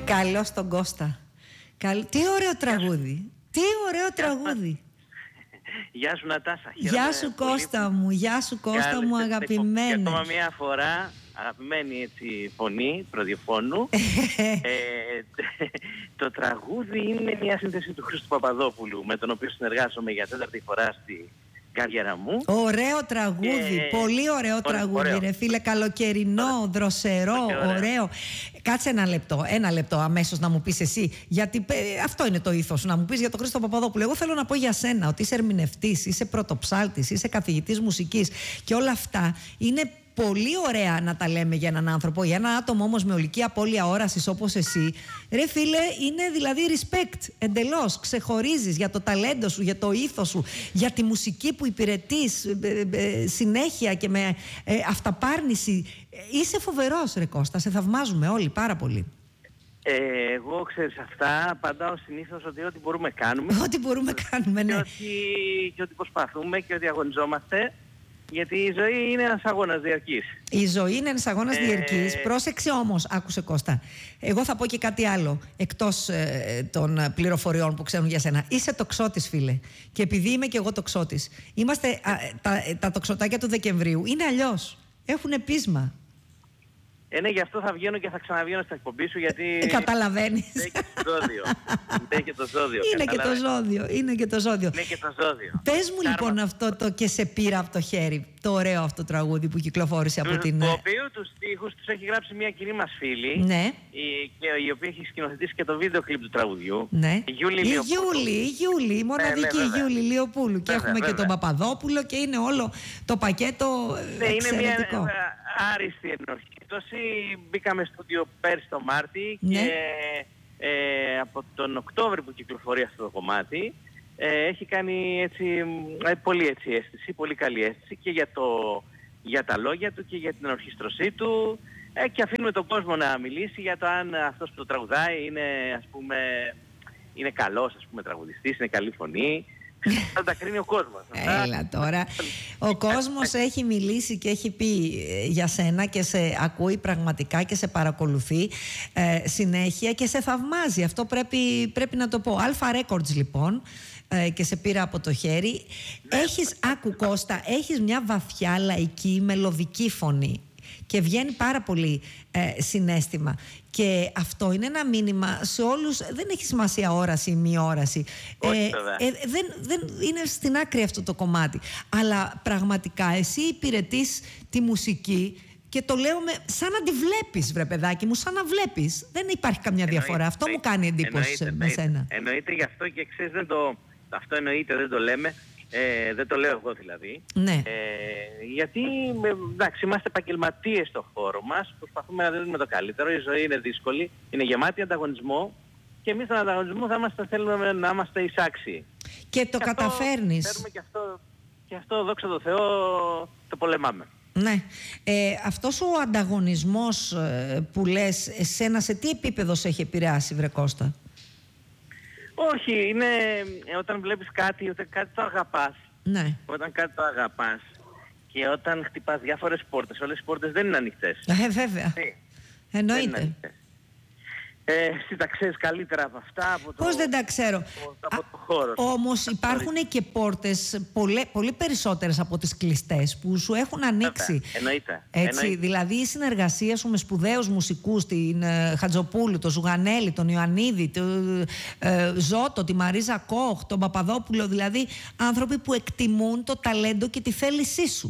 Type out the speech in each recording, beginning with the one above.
Καλώς τον Κώστα. Τι ωραίο τραγούδι. Τι ωραίο τραγούδι. Γεια σου Νατάσα. Γεια σου Κώστα μου. Γεια σου Κώστα μου αγαπημένε. Και ακόμα μια φορά αγαπημένη έτσι φωνή ροδιοφώνου. Το τραγούδι είναι μια σύνθεση του Χρήστου Παπαδόπουλου, με τον οποίο συνεργάζομαι για 4η φορά στη καριέρα μου. Ωραίο τραγούδι, πολύ ωραίο τραγούδι, ωραίο. Ρε φίλε, καλοκαιρινό, δροσερό, ωραίο. Κάτσε ένα λεπτό αμέσως να μου πεις εσύ, γιατί αυτό είναι το ήθος σου, να μου πεις για τον Χρήστο Παπαδόπουλο. Εγώ θέλω να πω για σένα ότι είσαι ερμηνευτής, είσαι πρωτοψάλτης, είσαι καθηγητής μουσικής και όλα αυτά είναι πολύ ωραία να τα λέμε για έναν άνθρωπο. Για ένα άτομο όμως με ολική απώλεια όρασης όπως εσύ, ρε φίλε, είναι δηλαδή respect εντελώς. Ξεχωρίζεις για το ταλέντο σου, για το ήθος σου, για τη μουσική που υπηρετείς συνέχεια και με αυταπάρνηση. Είσαι φοβερός ρε Κώστα, σε θαυμάζουμε όλοι πάρα πολύ. Εγώ ξέρεις αυτά, απαντάω συνήθως ότι ό,τι μπορούμε κάνουμε. Ό,τι μπορούμε κάνουμε, ναι. Και ότι προσπαθούμε και ότι αγωνιζόμαστε. Γιατί η ζωή είναι ένας αγώνας διαρκής. Η ζωή είναι ένας αγώνας διαρκής. Πρόσεξε όμως, άκουσε Κώστα. Εγώ θα πω και κάτι άλλο, εκτός των πληροφοριών που ξέρουν για σένα. Είσαι τοξότης, φίλε. Και επειδή είμαι και εγώ τοξότης, είμαστε, τα τοξοτάκια του Δεκεμβρίου είναι αλλιώς. Έχουν πείσμα. Ναι, γι' αυτό θα βγαίνω και θα ξαναβγαίνω στην εκπομπή σου, γιατί... Καταλαβαίνεις. Είναι και το ζώδιο. Είναι και το ζώδιο. Είναι και το ζώδιο. Είναι και το ζώδιο. Πες μου λοιπόν αυτό το «Και σε πήρα από το χέρι», το ωραίο αυτό τραγούδι που κυκλοφόρησε από την... Το οποίο τους στίχους τους έχει γράψει μια κοινή μας φίλη. Ναι. Η οποία έχει σκηνοθετήσει και το βίντεο κλιπ του τραγουδιού. Ναι. Η Γιούλη, η μοναδική Γιούλη Λιοπούλου. Και έχουμε και τον Παπαδόπουλο και είναι όλο το πακέτο εξαιρετικό. Είναι μια άριστη ενορχήτωση. Μπήκαμε στο στούντιο πέρσι το Μάρτι και από τον Οκτώβριο που κυκλοφορεί αυτό το κομμάτι έχει κάνει έτσι, πολύ έτσι αίσθηση, πολύ καλή αίσθηση και για τα λόγια του και για την ενορχήστρωσή του και αφήνουμε τον κόσμο να μιλήσει για το αν αυτός που το τραγουδάει είναι, ας πούμε, είναι καλός, ας πούμε, τραγουδιστής, είναι καλή φωνή. Θα τα κρίνει ο κόσμος. Έλα τώρα. Ο κόσμος έχει μιλήσει και έχει πει για σένα και σε ακούει πραγματικά και σε παρακολουθεί συνέχεια και σε θαυμάζει. Αυτό πρέπει να το πω. Αλφα Records λοιπόν, και σε πήρα από το χέρι. Έχεις, άκου Κώστα, έχεις μια βαθιά λαϊκή μελωδική φωνή και βγαίνει πάρα πολύ συναίσθημα. Και αυτό είναι ένα μήνυμα σε όλους. Δεν έχει σημασία όραση ή μη όραση. Δεν είναι στην άκρη αυτό το κομμάτι. Αλλά πραγματικά εσύ υπηρετείς τη μουσική και το λέω σαν να τη βλέπεις, βρε παιδάκι μου, σαν να βλέπεις. Δεν υπάρχει καμιά διαφορά. Αυτό μου κάνει εντύπωση με σένα. Εννοείται, γι' αυτό και ξέρεις, αυτό εννοείται, δεν το λέμε. Δεν το λέω εγώ δηλαδή. Ναι. Γιατί εντάξει, είμαστε επαγγελματίες στον χώρο μας, προσπαθούμε να δίνουμε το καλύτερο. Η ζωή είναι δύσκολη, είναι γεμάτη ανταγωνισμό και εμείς στον ανταγωνισμό θέλουμε να είμαστε εισάξιοι. Και το καταφέρνεις. Θέλουμε και αυτό, δόξα τω Θεώ, το πολεμάμε. Ναι. Αυτός ο ανταγωνισμός που λες, εσένα σε τι επίπεδο σε έχει επηρεάσει, βρε Κώστα? Όχι, είναι όταν βλέπεις κάτι το αγαπάς. Ναι. Όταν κάτι το αγαπάς και όταν χτυπάς διάφορες πόρτες, όλες οι πόρτες δεν είναι ανοιχτές. Βέβαια. Εννοείται. Εσύ τα ξέρεις καλύτερα από αυτά. Πώς δεν τα ξέρω. Από το χώρο. Όμως υπάρχουν και πόρτες πολύ περισσότερες από τις κλειστές που σου έχουν ανοίξει. Εννοείται. Δηλαδή η συνεργασία σου με σπουδαίους μουσικούς, την Χατζοπούλου, τον Ζουγανέλη, τον Ιωαννίδη, τον Ζώτο, τη Μαρίζα Κόχ, τον Παπαδόπουλο, δηλαδή άνθρωποι που εκτιμούν το ταλέντο και τη θέλησή σου.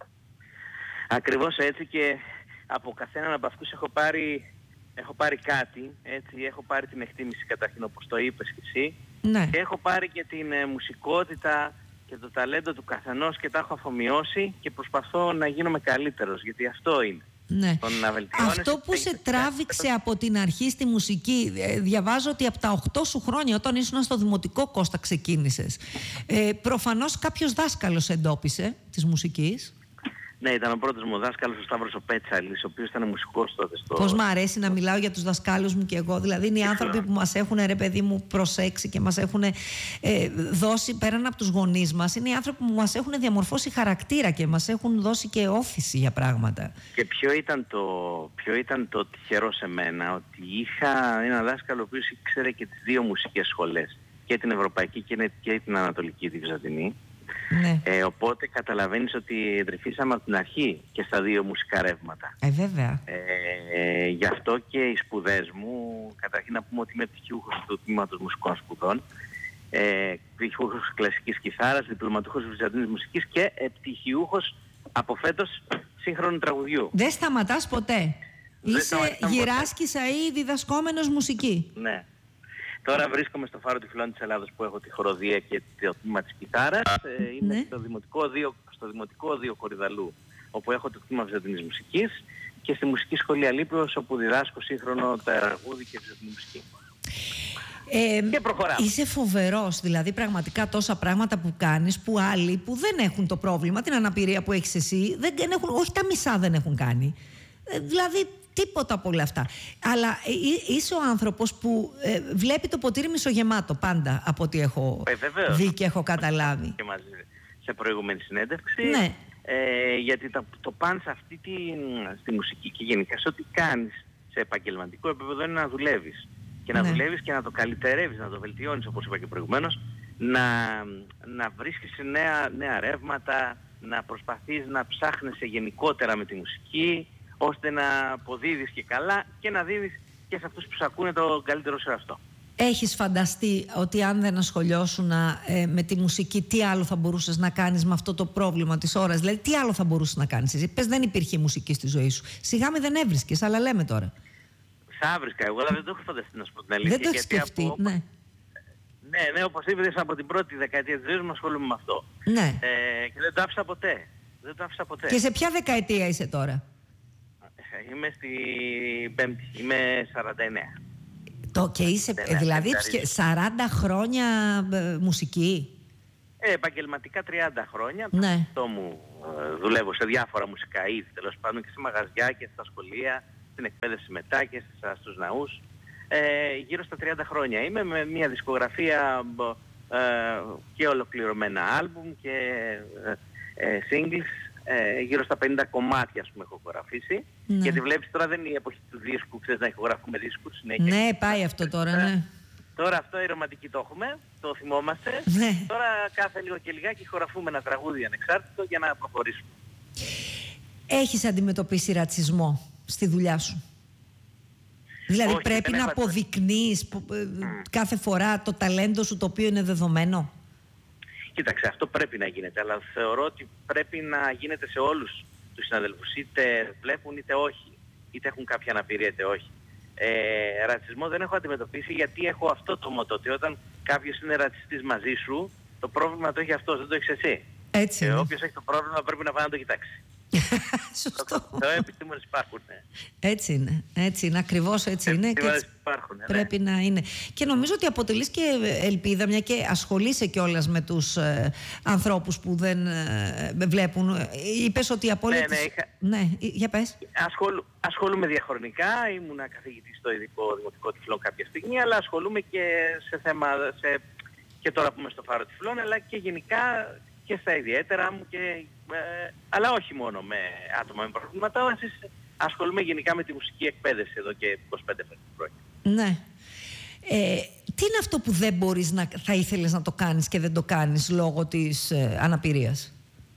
Ακριβώς έτσι, και από καθέναν από αυτούς έχω πάρει κάτι, έτσι, έχω πάρει την εκτίμηση καταρχήν όπως το είπες και εσύ. Ναι. Και έχω πάρει και την μουσικότητα και το ταλέντο του καθενός και τα έχω αφομοιώσει και προσπαθώ να γίνομαι καλύτερος, γιατί αυτό είναι. Ναι. Αυτό που σε τράβηξε από την αρχή στη μουσική, διαβάζω ότι από τα 8 σου χρόνια όταν ήσουν στο δημοτικό, Κώστα, ξεκίνησες. Προφανώς κάποιος δάσκαλος εντόπισε της μουσικής. Ναι, ήταν ο πρώτος μου δάσκαλος, ο Σταύρος ο Πέτσαλης, ο οποίος ήταν μουσικός τότε στο... Πώς μ' αρέσει να μιλάω για τους δασκάλους μου και εγώ. Δηλαδή είναι οι άνθρωποι που μας έχουν, ρε παιδί μου, προσέξει και μας έχουν δώσει, πέραν από τους γονείς μας, είναι οι άνθρωποι που μας έχουν διαμορφώσει χαρακτήρα και μας έχουν δώσει και όθηση για πράγματα. Και ποιο ήταν το τυχερό σε μένα, ότι είχα ένα δάσκαλο ο οποίος ήξερε και τις δύο μουσικές σχολές, και την Ευρωπαϊκή και την Ανατολική, τη Βυζαντινή. Ναι. Οπότε καταλαβαίνεις ότι δρυφήσαμε από την αρχή και στα δύο μουσικά ρεύματα. Βέβαια. Γι' αυτό και οι σπουδές μου, καταρχήν να πούμε ότι είμαι πτυχιούχος του Τμήματος Μουσικών Σπουδών, πτυχιούχος κλασικής κιθάρας, διπλωματούχος βυζαντινής μουσικής και πτυχιούχος από φέτος σύγχρονου τραγουδιού. Δεν σταματάς ποτέ. Είσαι γυράσκησα ή διδασκόμενος μουσική. Ναι. Τώρα βρίσκομαι στο Φάρο Τυφλών της Ελλάδος που έχω τη χοροδία και το τμήμα της κιθάρας. Είμαι Ναι. στο Δημοτικό 2 Κορυδαλού, όπου έχω το τμήμα βυζαντινής μουσικής, και στη Μουσική Σχολή Αλίπρος, όπου διδάσκω σύγχρονο τραγούδι και βυζαντινή μουσική. Και προχωράω. Είσαι φοβερός, δηλαδή πραγματικά τόσα πράγματα που κάνεις που άλλοι που δεν έχουν το πρόβλημα, την αναπηρία που έχεις εσύ, όχι τα μισά δεν έχουν κάνει. Δηλαδή τίποτα από όλα αυτά. Αλλά είσαι ο άνθρωπος που βλέπει το ποτήρι μισογεμάτο πάντα, από ό,τι έχω δει και έχω καταλάβει. Και μαζί σε προηγούμενη συνέντευξη. Ναι. Γιατί το παν σε στη μουσική και γενικά σε ό,τι κάνεις σε επαγγελματικό επίπεδο είναι να δουλεύεις. Και να δουλεύεις και να το καλυτερεύεις, να το βελτιώνεις, όπως είπα και προηγουμένως, να βρίσκεις νέα ρεύματα, να προσπαθείς να ψάχνεσαι γενικότερα με τη μουσική, ώστε να αποδίδεις και καλά και να δίδεις και σε αυτούς που σου ακούνε το καλύτερο σε αυτό. Έχεις φανταστεί ότι αν δεν ασχολιώσουν με τη μουσική, τι άλλο θα μπορούσες να κάνεις με αυτό το πρόβλημα της ώρας? Δηλαδή, τι άλλο θα μπορούσες να κάνεις εσύ? Πες, δεν υπήρχε μουσική στη ζωή σου. Σιγά μη δεν έβρισκες, αλλά λέμε τώρα. Θα έβρισκα. Εγώ δεν το έχω φανταστεί, να σου πω την αλήθεια. Δεν το έχεις σκεφτεί, ναι. Ναι, όπως είπες, από την πρώτη δεκαετία της ζωής μου ασχολούμαι με αυτό. Ναι. Και δεν το άφησα ποτέ. Και σε ποια δεκαετία είσαι τώρα? Είμαι στην πέμπτη, είμαι 49. Και είσαι δηλαδή 40 χρόνια μουσική. Επαγγελματικά 30 χρόνια. Ναι. Αυτό μου δουλεύω σε διάφορα μουσικά είδη, τέλος πάντων, και σε μαγαζιά και στα σχολεία, στην εκπαίδευση μετά και στους ναούς. Γύρω στα 30 χρόνια είμαι, με μια δισκογραφία και ολοκληρωμένα άλμπουμ και singles. Γύρω στα 50 κομμάτια, ας πούμε, έχω ηχογραφήσει. Ναι. Γιατί βλέπεις, τώρα δεν είναι η εποχή του δίσκου, ξέρεις, να ηχογραφούμε δίσκους. Ναι, πάει αυτό τώρα, ναι. Τώρα αυτό η ρομαντική το έχουμε, το θυμόμαστε. Ναι. Τώρα κάθε λίγο και λιγάκι ηχογραφούμε ένα τραγούδι ανεξάρτητο για να προχωρήσουμε. Έχεις αντιμετωπίσει ρατσισμό στη δουλειά σου? Δηλαδή όχι, πρέπει να αποδεικνύεις κάθε φορά το ταλέντο σου, το οποίο είναι δεδομένο? Κοίταξε, αυτό πρέπει να γίνεται, αλλά θεωρώ ότι πρέπει να γίνεται σε όλους τους συναδελφούς, είτε βλέπουν είτε όχι, είτε έχουν κάποια αναπηρία είτε όχι. Ρατσισμό δεν έχω αντιμετωπίσει, γιατί έχω αυτό το μοτό, ότι όταν κάποιος είναι ρατσιστής μαζί σου, το πρόβλημα το έχει αυτός, δεν το έχεις εσύ. Έτσι είναι. Όποιος έχει το πρόβλημα πρέπει να πάει να το κοιτάξει. Σωστό. Επιστήμονες υπάρχουν. Έτσι είναι. Έτσι είναι. Ακριβώς έτσι είναι. Και έτσι πρέπει να είναι. Και νομίζω ότι αποτελείς και ελπίδα, μια και ασχολείσαι κιόλας με τους ανθρώπους που δεν βλέπουν. Είπες ότι η απόλυτη. Ναι, για πες. Ασχολούμαι διαχρονικά. Ήμουνα καθηγητής στο ειδικό δημοτικό τυφλό κάποια στιγμή, αλλά ασχολούμαι και σε θέμα. Και τώρα που είμαι στο Φάρο Τυφλών, αλλά και γενικά και στα ιδιαίτερα μου, αλλά όχι μόνο με άτομα με προβλήματα. Ασχολούμαι γενικά με τη μουσική εκπαίδευση εδώ και 25 χρόνια. Ναι. Τι είναι αυτό που δεν μπορείς θα ήθελες να το κάνεις και δεν το κάνεις λόγω της αναπηρίας?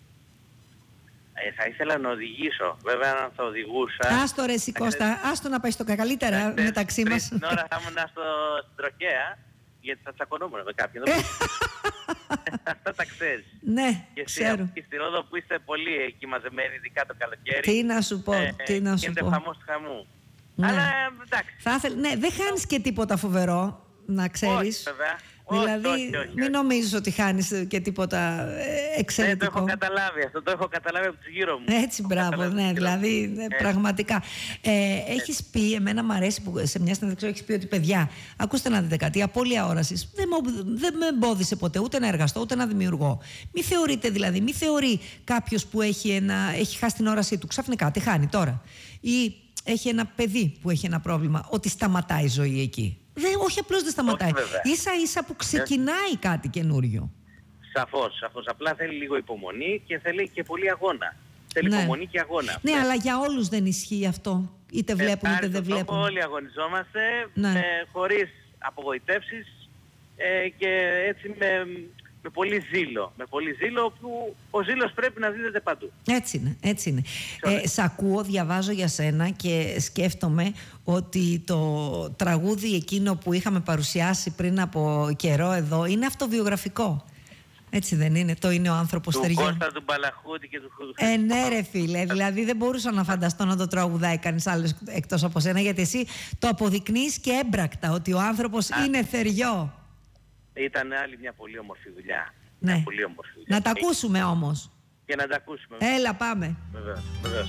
Θα ήθελα να οδηγήσω. Βέβαια, αν θα οδηγούσα... Άστο ρε εσύ Κώστα, άστο να πάει στο καλύτερα μεταξύ μας. Την ώρα θα ήμουν στην τροχέα, γιατί θα τσακωνόμουν με κάποιον. Αυτά τα ξέρεις. Ναι, ξέρω. Και στη Ρόδο που είστε πολύ εκεί μαζεμένοι, ειδικά το καλοκαίρι. Τι να σου πω, γίνεται χαμός του χαμού. Ναι. Αλλά εντάξει. Ναι, δεν χάνεις και τίποτα φοβερό, να ξέρεις. Όχι, βέβαια. Δηλαδή, όχι. μην νομίζεις ότι χάνεις και τίποτα εξαιρετικό. Ναι, το έχω καταλάβει αυτό. Το έχω καταλάβει από τους γύρω μου. Έτσι, μπράβο, ναι, δηλαδή πραγματικά. Έχεις πει, εμένα μου αρέσει που σε μια συνέντευξη έχεις πει ότι παιδιά, ακούστε να δείτε κάτι, η απώλεια όρασης δεν με εμπόδισε ποτέ ούτε να εργαστώ ούτε να δημιουργώ. Μη θεωρείτε δηλαδή, μη θεωρεί κάποιος που έχει χάσει την όρασή του ξαφνικά, τη χάνει τώρα. Ή έχει ένα παιδί που έχει ένα πρόβλημα, ότι σταματάει η ζωή εκεί. Όχι απλώς δεν σταματάει. Ίσα-ίσα που ξεκινάει κάτι καινούριο. Σαφώς. Απλά θέλει λίγο υπομονή και θέλει και πολύ αγώνα. Θέλει υπομονή και αγώνα. Ναι, αλλά για όλους δεν ισχύει αυτό. Είτε βλέπουν είτε δεν βλέπουν. Όλοι αγωνιζόμαστε χωρίς απογοητεύσεις και έτσι με πολύ ζήλο. Με πολύ ζήλο που ο ζήλος πρέπει να δίδεται παντού. Έτσι είναι. Σ' ακούω, διαβάζω για σένα και σκέφτομαι ότι το τραγούδι εκείνο που είχαμε παρουσιάσει πριν από καιρό εδώ είναι αυτοβιογραφικό. Έτσι δεν είναι? Το είναι ο άνθρωπος Στεριών. Του Κώστα του Μπαλαχούτη και του Ναι ρε φίλε, δηλαδή δεν μπορούσα να φανταστώ να το τραγουδάει κανείς άλλος εκτός από σένα, γιατί εσύ το αποδεικνύεις και έμπρακτα ότι ο άνθρωπος είναι θεριό. Ήταν άλλη μια πολύ όμορφη δουλειά. Ναι. Πολύ όμορφη δουλειά. Να τα ακούσουμε όμως. Και να τα ακούσουμε. Έλα πάμε. Βεβαίως.